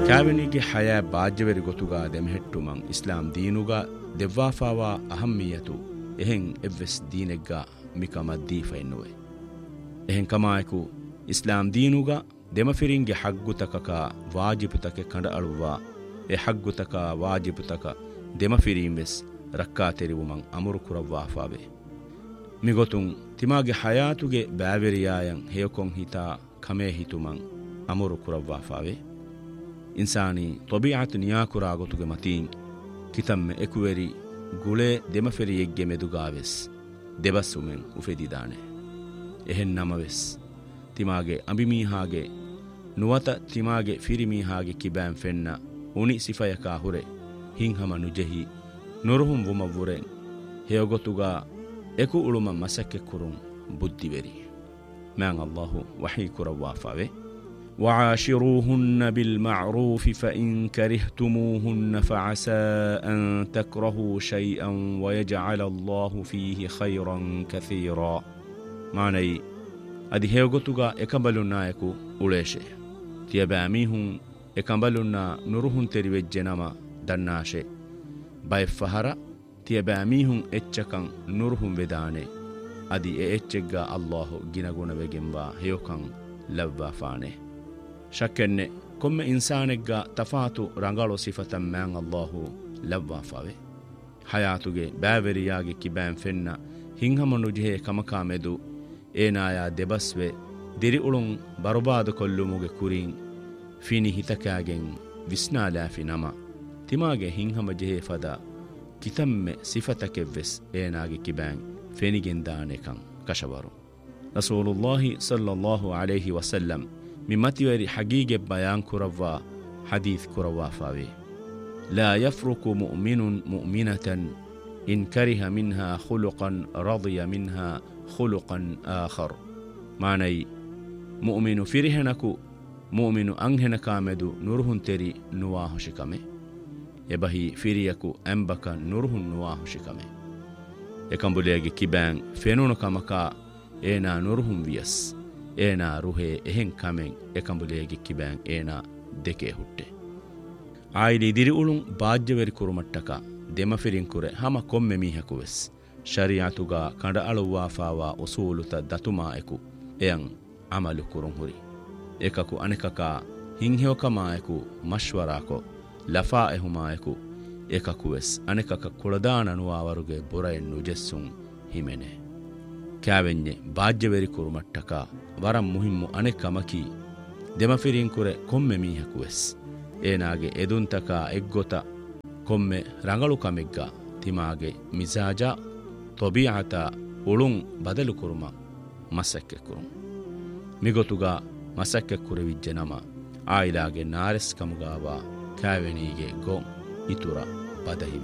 ಕ್ಯಾವೆನಿಗೆ ಹಯಾ ಬಾಜ್ಯವರಿ ಗೊತುಗಾ ದೆಮೆහෙಟ್ಟುಮಂ ಇಸ್ಲಾಂ ದೀನುಗಾ ದೆವ್ವಾಫಾವಾ ಅಹಮ್ಮಿಯತು ಎಹೆಂ ಎವ್ವೆಸ್ ದೀನೆಗ್ಗಾ ಮಿಕಮದ್ದೀಫೆನ್ನುವೆ ಎಹೆಂ ಕಮಾಯಕು ಇಸ್ಲಾಂ ದೀನುಗಾ ದೆಮಫಿರಿಂಗೆ ಹಗ್ಗುತಕಕ ವಾಜಿಬುತಕೆ ಕಂಡ ಅಳುವಾ ಎ ಹಗ್ಗುತಕ ವಾಜಿಬುತಕ ದೆಮಫಿರಿಂವೆಸ್ ರಕ್ಕಾ ತೆರಿವುಮಂ ಅಮುರು ಕುರವ್ವಾಫಾವೆ ಮಿಗೊತುಂ ತಿಮಾಗೆ ಹಯಾತುಗೆ ಬ್ಯಾವೆರಿಯಾಯಂ ಹೇಯಕೊಂ ಹಿತಾ ಕಮೇ ಹಿತುಮಂ ಅಮುರು ಕುರವ್ವಾಫಾವೆ ಇನ್ಸಾನಿ ತೊಬಿಯಾತು ನಿಯಾಕುರಾಗೊತುಗೆ ಮತೀಂ ಕಿತಮ್ಮೆ ಎಕುವೆರಿ ಗುಳೆ ದೆಮಫೆರಿಯೆಗ್ಗೆ ಮೆದುಗಾವೆಸ್ ದೆಬಸ್ಸುಮೆಂ ಉಫೆದಿದಾನೆ ಎಹೆನ್ ನಮವೆಸ್ ತಿಮಾಗೆ ಅಂಬಿಮೀಹಾಗೆ ನುವತ ತಿಮಾಗೆ ಫಿರಿಮೀಹಾಗೆ ಕಿಬ್ಯಾಂ ಫೆನ್ನ ಉಣಿ ಸಿಫಯಕಾ ಹುರೆ ಹಿಂಹಮ ನುಜೆಹಿ ನುರುಹುಂ ವುಮವ್ವುರೆ ಹೇಯಗೊತುಗಾ ಎಕು ಉಳುಮ ಮಸಕ್ಕೆ ಕುರುಂ ಬುದ್ಧಿವೆರಿ ಮ್ಯಾಂ ಅಲ್ಲಾಹು ವಹೀ ಕುರವ್ವಾಫಾವೆ وعاشروهن بالمعروف فإن كرهتموهن فعسى أن تكرهوا شيئا ويجعل الله فيه خيرا كثيرا معني أدي هيوغتوغا إكمبلنايكو أوليشي تيباميهم إكمبلنا نورهن تريوجنما دناشي باي فهرا تيباميهم إتشكن نورهن بداني أدي إتشكا الله جنغون بجنبا هيوكن لبا فاني ಶಕ್ಕೆನ್ನೆ ಕೊಮ್ಮೆ ಇನ್ಸಾನೆಗ್ಗ ತಫಾತು ರಂಗಾಳೋ ಸಿಫತಂ ಮ್ಯಾಂ ಅಲ್ಲಾಹು ಲವ್ವಾಫಾವೆ ಹಯಾತುಗೆ ಬ್ಯಾವೆರಿಯಾಗಿ ಕಿಬ್ಯಾಂ ಫೆನ್ನ ಹಿಂಹಮನು ಜಿಹೆ ಕಮಕಾ ಮೆದು ಏನಾಯ ದೆಬಸ್ವೆ ದಿರಿ ಉಳುಂ ಬರುಬಾದು ಕೊಲ್ಲುಮುಗೆ ಕುರಿಂ ಫಿನಿ ಹಿತಕ್ಯಾಗೆಂ ವಿಸ್ನಾಲಾಫಿ ನಮ ತಿಮಾಗೆ ಹಿಂಹಮ ಜಿಹೆ ಫದ ಕಿತಮ್ಮೆ ಸಿಫತಕೆವ್ವೆಸ್ ಏನಾಗಿ ಕಿಬ್ಯಾಂ ಫೆನಿಗೆಂದಾನೆಕಂ ಕಶವರು ರಸೂಲುಲ್ಲಾಹಿ ಸಲ್ಲಲ್ಲಾಹು ಅಲೈಹಿ ವಸಲ್ಲಂ ممتوري حقيقة بيان كروا حديث كروا فاوي لا يفرق مؤمن مؤمنة إن كره منها خلقا رضي منها خلقا آخر معني مؤمن فرهنكو مؤمن أنهنك آمدو نورهن تري نواه شكمه يبهي فريكو أنبك نورهن نواه شكمه يكمبليغي كيبان فينونك مكا إينا نورهن ويس ಏನಾ ರುಹೆ ಎಹೆಂ ಕಮೆಂ ಎಕಂಬುಲೇಗೆ ಕಿಬ್ಯಾಂ ಏನಾ ದೆಕೆ ಹುಟ್ಟೆ ಆಯಿಲಿ ದಿರಿ ಉಳುಂ ಬಾಜ್ಯವೆರಿ ಕುರುಮಟ್ಟಕ ದೆಮಫಿರಿಂ ಕುರೆ ಹಮ ಕೊಮ್ಮೆ ಮೀಹಕುವೆಸ್ ಶರಿಯಾತುಗಾ ಕಂಡ ಅಳುವಾಫಾವಾ ಉಸೂಲುತ ದತುಮಾಯಕು ಎಯಂ ಅಮಲು ಕುರುಂ ಹುರಿ ಏಕಕು ಅನೆಕಕ ಹಿಂಹ್ಯೋಕಮಾಯಕು ಮಶ್ವರಾಕೊ ಲಫಾ ಎಹುಮಾಯಕು ಏಕಕುವೆಸ್ ಅನೆಕಕ ಕುಳದಾನನುವಾವರುಗೆ ಬುರಯನ್ ನುಜೆಸ್ಸುಂ ಹಿಮೆನೆ ಕ್ಯಾವೆನ್ಯೆ ಬಾಜ್ಯವೆರಿ ಕುರುಮಟ್ಟಕ ವರಂ ಮುಹಿಮ್ಮು ಅನೆಕ್ಕಮಕಿ ದೆಮಫಿರಿಂ ಕುರೆ ಕೊಮ್ಮೆ ಮೀಹಕುವೆಸ್ ಏನಾಗೆ ಎದುಂತಕ ಎಗ್ಗೊತ ಕೊಮ್ಮೆ ರಂಗಳು ಕಮೆಗ್ಗ ತಿಮಾಗೆ ಮಿಜಾಜ ತೊಬಿಯಾತ ಉಳುಂ ಬದಲು ಕುರುಮ ಮಸಕ್ಕೆ ಕುರುಂ ಮಿಗೊತುಗ ಮಸಕ್ಕೆ ಕುರುವಿಜ್ಜೆ ನಮ ಆಯಿಲಾಗೆ ನಾರೆಸ್ ಕಮುಗಾವ ಕ್ಯಾವೆನಿಗೆ ಗೋಂ ಇತುರ ಬದಹಿವೆ